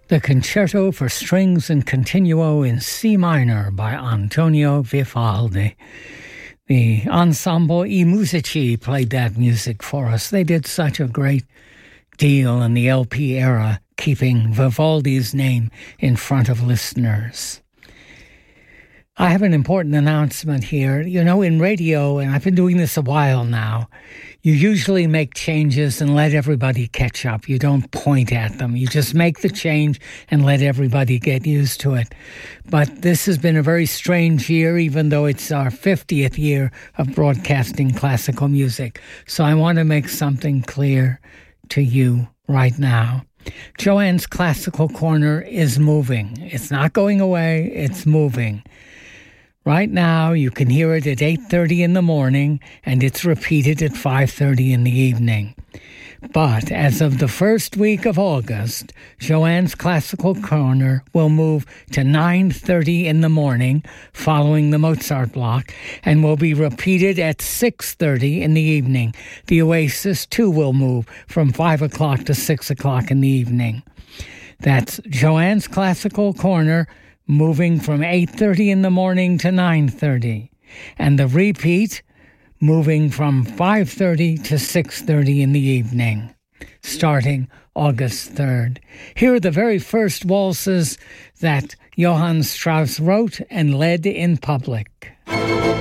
The Concerto for Strings and Continuo in C minor by Antonio Vivaldi. The Ensemble I Musici played that music for us. They did such a great deal in the LP era, keeping Vivaldi's name in front of listeners. I have an important announcement here. You know, in radio, and I've been doing this a while now, you usually make changes and let everybody catch up. You don't point at them. You just make the change and let everybody get used to it. But this has been a very strange year, even though it's our 50th year of broadcasting classical music. So I want to make something clear to you right now. Joanne's Classical Corner is moving. It's not going away. It's moving. Right now, you can hear it at 8:30 in the morning, and it's repeated at 5:30 in the evening. But as of the first week of August, Joanne's Classical Corner will move to 9:30 in the morning, following the Mozart block, and will be repeated at 6:30 in the evening. The Oasis, too, will move from 5 o'clock to 6 o'clock in the evening. That's Joanne's Classical Corner, moving from 8:30 in the morning to 9:30. And the repeat, moving from 5:30 to 6:30 in the evening, starting August 3rd. Here are the very first waltzes that Johann Strauss wrote and led in public.